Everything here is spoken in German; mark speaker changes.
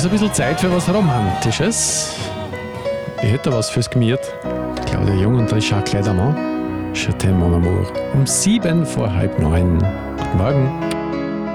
Speaker 1: ist ein bisschen Zeit für was Romantisches. Ich hätte was fürs Gemüt. Claudia Jung und Richard Kleidermann. Je t'aime, mon amour. Um 7 vor halb 9. Guten Morgen.